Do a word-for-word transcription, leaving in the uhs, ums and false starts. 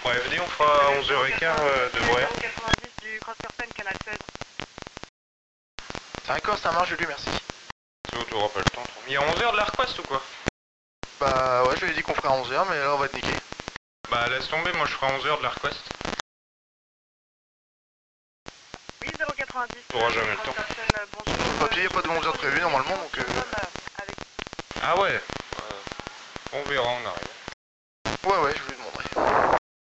Ouais, venez, on fera onze heures quinze euh, de vrai. quatre-vingt-dix du Cross Curtain, canal seize. D'accord, ça marche, lui, merci. C'est bon, t'auras pas le temps. Il y a onze heures de la request ou quoi? Bah ouais, je lui ai dit qu'on ferait à onze heures, mais là on va être niqué. Bah laisse tomber, moi je ferai onze heures de la request. Oui, zéro quatre-vingt-dix. T'auras jamais le temps. Bonjour. Papier, y a pas de onze heures prévu normalement, donc euh... Ah ouais.